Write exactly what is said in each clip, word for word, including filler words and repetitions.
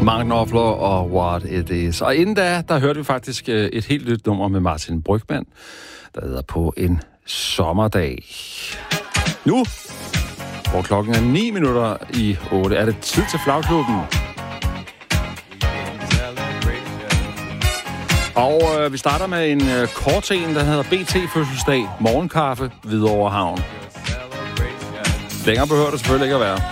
Mark Knopfler og What It Is. Og inden da, der hørte vi faktisk et helt nyt nummer med Martin Brygmann, der hedder På en sommerdag. Nu, hvor klokken er ni minutter i otte, er det tid til Flagklubben. Og øh, vi starter med en øh, kort en, der hedder B T-fødselsdag, morgenkaffe, Hvidovre Havn. Længere behøver det selvfølgelig ikke at være.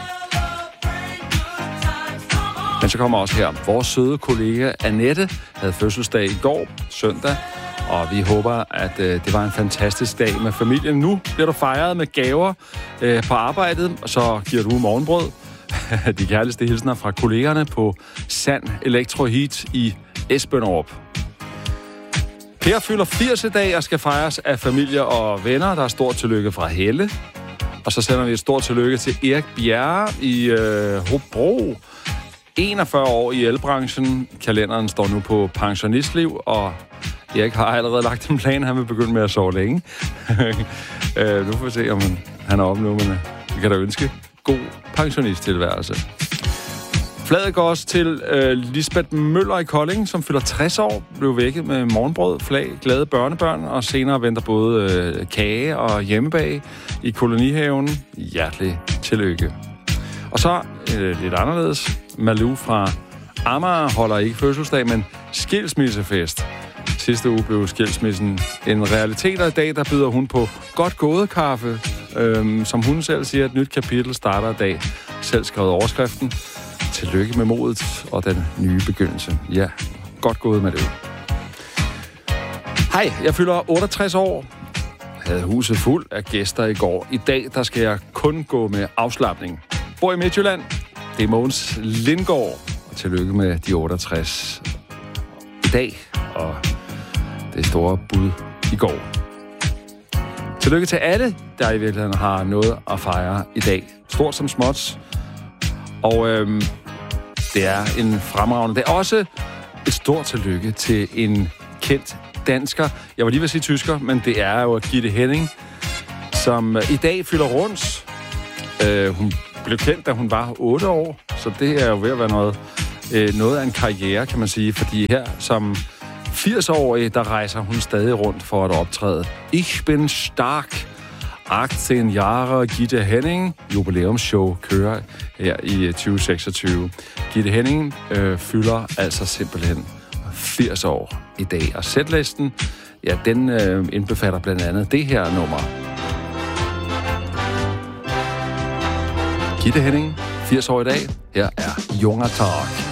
Men så kommer også her. Vores søde kollega Annette havde fødselsdag i går, søndag, og vi håber, at øh, det var en fantastisk dag med familien. Nu bliver du fejret med gaver øh, på arbejdet, og så giver du morgenbrød. De kærligste hilsner fra kollegerne på Sand Elektroheat i Esbønderup. Per fylder firs i dag og skal fejres af familie og venner. Der er stort tillykke fra Helle. Og så sender vi et stort tillykke til Erik Bjerre i øh, Hobro. enogfyrre år i elbranchen. Kalenderen står nu på pensionistliv, og Erik har allerede lagt en plan, han vil begynde med at sove længe. øh, nu får vi se, om han, han er oppe nu, men vi kan da ønske god pensionisttilværelse. Fladet går også til øh, Lisbeth Møller i Kolding, som fylder tres år, blev vækket med morgenbrød, flag, glade børnebørn, og senere venter både øh, kage og hjemmebag i kolonihaven. Hjertelig tillykke. Og så øh, lidt anderledes. Malou fra Amager holder ikke fødselsdag, men skilsmissefest. Sidste uge blev skilsmissen en realitet, og i dag der byder hun på godt gået kaffe. Øhm, som hun selv siger, et nyt kapitel starter i dag. Selv skrevet overskriften. Tillykke med modet og den nye begyndelse. Ja, godt gået med det. Hej, jeg fylder otteogtres år. Havde huset fuld af gæster i går. I dag der skal jeg kun gå med afslapning. Bor i Midtjylland. Det er Mogens Lindgaard. Og tillykke med de otteogtres i dag. Og det store bud i går. Tillykke til alle, der i virkeligheden har noget at fejre i dag. Stort som småt. Og øhm, det er en fremragende. Det er også et stort tillykke til en kendt dansker. Jeg var lige ved at sige tysker, men det er jo Gitte Henning, som i dag fylder rundt. Øh, hun blev kendt, da hun var otte år, så det er jo ved at være noget, øh, noget af en karriere, kan man sige. Fordi her som firs-årig, der rejser hun stadig rundt for at optræde. Ich bin stark. atten Jahre Gitte Henning jubilæumsshow kører her i tyve seksogtyve. Gitte Henning øh, fylder altså simpelthen firs år i dag. Og sætlisten, ja, den øh, indbefatter blandt andet det her nummer. Gitte Henning, firs år i dag. Her er Junger Tag.